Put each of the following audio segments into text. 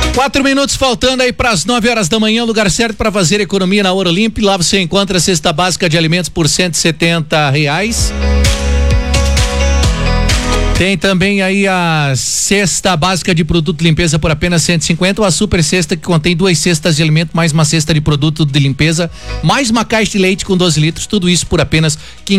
4 minutos faltando aí para as 9 horas da manhã, lugar certo para fazer economia na Ouro Limpo. Lá você encontra a cesta básica de alimentos por R$170. Tem também aí a cesta básica de produto de limpeza por apenas R$150, ou a super cesta que contém 2 cestas de alimento, mais uma cesta de produto de limpeza, mais uma caixa de leite com 12 litros, tudo isso por apenas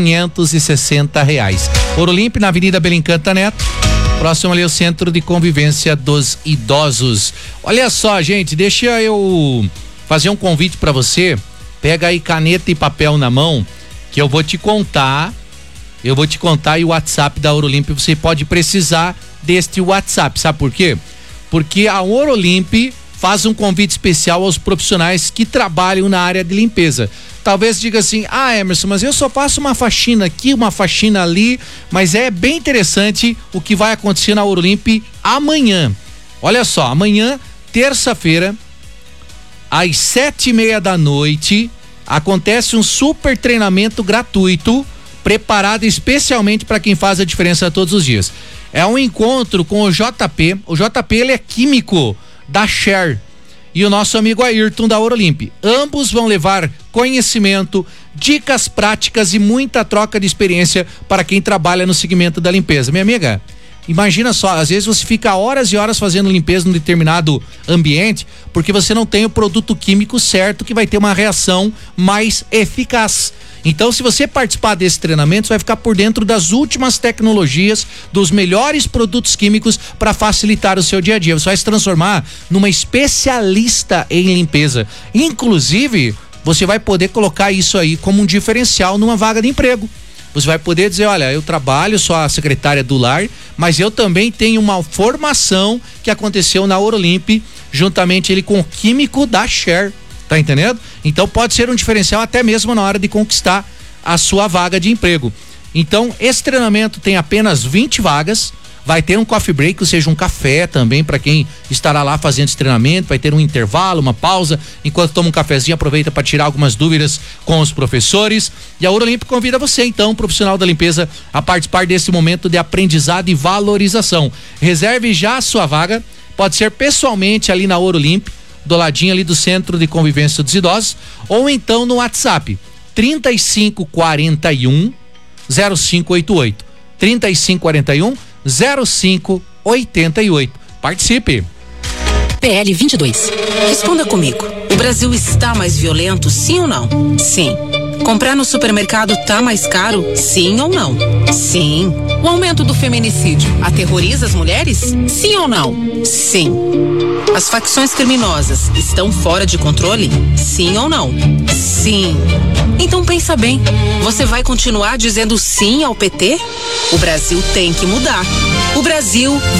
R$560. Ouro Limpo, na Avenida Belincanta Neto, próximo ali ao Centro de Convivência dos Idosos. Olha só, gente, deixa eu fazer um convite para você. Pega aí caneta e papel na mão, que eu vou te contar e o WhatsApp da Ouro Limpo. Você pode precisar deste WhatsApp, sabe por quê? Porque a Ouro Limpo faz um convite especial aos profissionais que trabalham na área de limpeza. Talvez diga assim: Emerson, mas eu só faço uma faxina aqui, uma faxina ali. Mas é bem interessante o que vai acontecer na Ouro Limpo amanhã. Olha só, amanhã, terça-feira, às 7:30 da noite, acontece um super treinamento gratuito, preparado especialmente para quem faz a diferença todos os dias. É um encontro com o JP. O JP, ele é químico da Share, e o nosso amigo Ayrton da Ouro Limpo. Ambos vão levar conhecimento, dicas práticas e muita troca de experiência para quem trabalha no segmento da limpeza. Minha amiga, imagina só, às vezes você fica horas e horas fazendo limpeza num determinado ambiente porque você não tem o produto químico certo que vai ter uma reação mais eficaz. Então, se você participar desse treinamento, você vai ficar por dentro das últimas tecnologias, dos melhores produtos químicos para facilitar o seu dia a dia. Você vai se transformar numa especialista em limpeza. Inclusive, você vai poder colocar isso aí como um diferencial numa vaga de emprego. Você vai poder dizer: olha, eu trabalho, sou a secretária do lar, mas eu também tenho uma formação que aconteceu na Ouro Limpo, juntamente ele com o químico da Share. Tá entendendo? Então pode ser um diferencial até mesmo na hora de conquistar a sua vaga de emprego. Então, esse treinamento tem apenas 20 vagas. Vai ter um coffee break, ou seja, um café também para quem estará lá fazendo esse treinamento. Vai ter um intervalo, uma pausa. Enquanto toma um cafezinho, aproveita para tirar algumas dúvidas com os professores. E a Ouro Limpo convida você, então, profissional da limpeza, a participar desse momento de aprendizado e valorização. Reserve já a sua vaga. Pode ser pessoalmente ali na Ouro Limpo, do ladinho ali do Centro de Convivência dos Idosos, ou então no WhatsApp 3541 0588 3541 0588. Participe. PL 22. Responda comigo. O Brasil está mais violento, sim ou não? Sim. Comprar no supermercado tá mais caro? Sim ou não? Sim. O aumento do feminicídio aterroriza as mulheres? Sim ou não? Sim. As facções criminosas estão fora de controle? Sim ou não? Sim. Então pensa bem, você vai continuar dizendo sim ao PT? O Brasil tem que mudar. O Brasil